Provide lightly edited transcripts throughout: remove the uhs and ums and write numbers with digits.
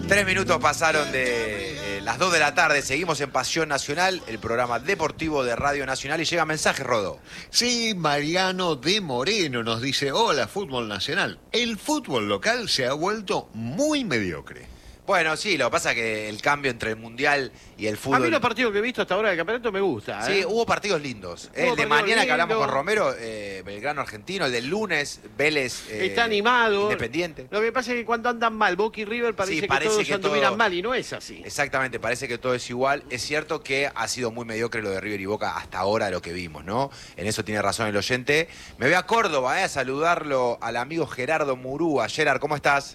3 minutos pasaron de las 2 de la tarde. Seguimos en Pasión Nacional, el programa deportivo de Radio Nacional. Y llega mensaje, Rodó. Sí, Mariano de Moreno nos dice: hola, fútbol nacional. El fútbol local se ha vuelto muy mediocre. Bueno, sí, lo que pasa es que el cambio entre el Mundial y el fútbol... A mí los partidos que he visto hasta ahora del campeonato me gusta. Sí, hubo partidos lindos. El de mañana que hablamos con Romero, Belgrano Argentino. El del lunes, Vélez... está animado. Independiente. Lo que pasa es que cuando andan mal, Boca y River parece que todos anduvieran mal, y no es así. Exactamente, parece que todo es igual. Es cierto que ha sido muy mediocre lo de River y Boca hasta ahora, lo que vimos, ¿no? En eso tiene razón el oyente. Me voy a Córdoba, a saludarlo al amigo Gerardo Murúa. Gerard, ¿cómo estás?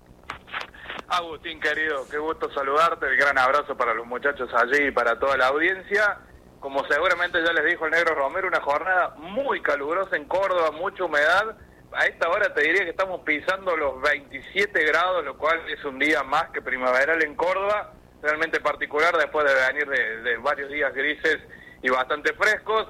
Agustín, querido, qué gusto saludarte, el gran abrazo para los muchachos allí y para toda la audiencia. Como seguramente ya les dijo el negro Romero, una jornada muy calurosa en Córdoba, mucha humedad. A esta hora te diría que estamos pisando los 27 grados, lo cual es un día más que primaveral en Córdoba, realmente particular después de venir de varios días grises y bastante frescos.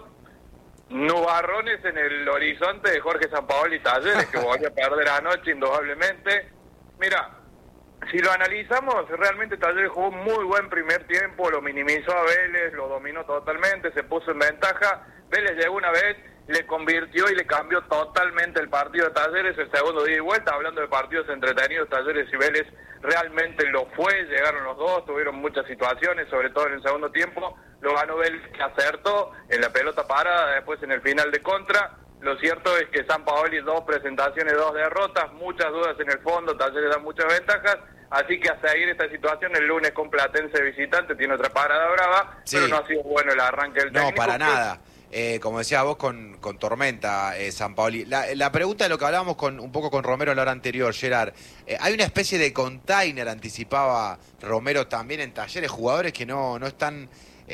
Nubarrones en el horizonte de Jorge Sampaoli Talleres, que volvió a perder anoche indudablemente. Mira, si lo analizamos, realmente Talleres jugó un muy buen primer tiempo, lo minimizó a Vélez, lo dominó totalmente, se puso en ventaja. Vélez llegó una vez, le convirtió y le cambió totalmente el partido de Talleres, el segundo día y vuelta. Hablando de partidos entretenidos, Talleres y Vélez realmente lo fue, llegaron los dos, tuvieron muchas situaciones, sobre todo en el segundo tiempo. Lo ganó Vélez, que acertó en la pelota parada, después en el final de contra. Lo cierto es que Sampaoli, 2 presentaciones, 2 derrotas, muchas dudas en el fondo, Talleres da muchas ventajas, así que a seguir esta situación el lunes con Platense visitante, tiene otra parada brava, sí. Pero no ha sido bueno el arranque del técnico. No, para nada. Como decía vos, con tormenta, Sampaoli. La pregunta de lo que hablábamos un poco con Romero la hora anterior, Gerard. Hay una especie de container, anticipaba Romero también en Talleres, jugadores que no están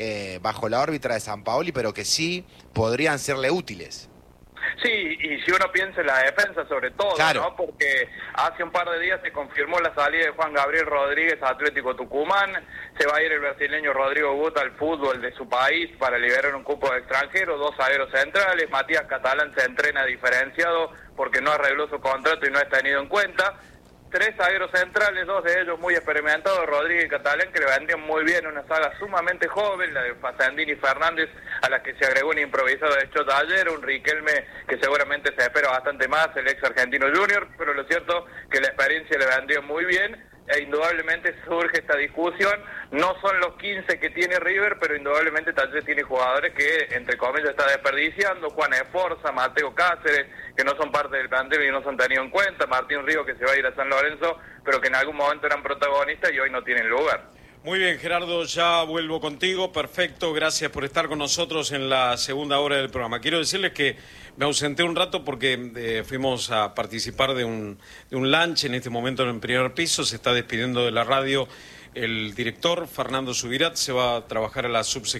bajo la órbita de Sampaoli, pero que sí podrían serle útiles. Sí, y si uno piensa en la defensa sobre todo, claro, ¿no? Porque hace un par de días se confirmó la salida de Juan Gabriel Rodríguez a Atlético Tucumán, se va a ir el brasileño Rodrigo Guta al fútbol de su país para liberar un cupo de extranjero, 2 zagueros centrales, Matías Catalán se entrena diferenciado porque no arregló su contrato y no es tenido en cuenta. 3 zagueros centrales, 2 de ellos muy experimentados, Rodríguez y Catalán, que le vendrían muy bien una saga sumamente joven, la de Facendini y Fernández, a la que se agregó un improvisado de Chota ayer, un Riquelme que seguramente se espera bastante más, el ex argentino junior, pero lo cierto que la experiencia le vendría muy bien, e indudablemente surge esta discusión. No son los 15 que tiene River, pero indudablemente Talleres tiene jugadores que, entre comillas, está desperdiciando. Juan Esforza, Mateo Cáceres, que no son parte del plantel y no son tenidos en cuenta. Martín Río, que se va a ir a San Lorenzo, pero que en algún momento eran protagonistas y hoy no tienen lugar. Muy bien, Gerardo, ya vuelvo contigo. Perfecto, gracias por estar con nosotros en la segunda hora del programa. Quiero decirles que me ausenté un rato porque fuimos a participar de un lunch en este momento en el primer piso. Se está despidiendo de la radio el director Fernando Subirat, se va a trabajar a la subsecretaría